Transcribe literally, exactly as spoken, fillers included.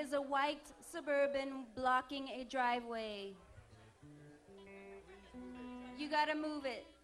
is a white Suburban blocking a driveway. You gotta move it.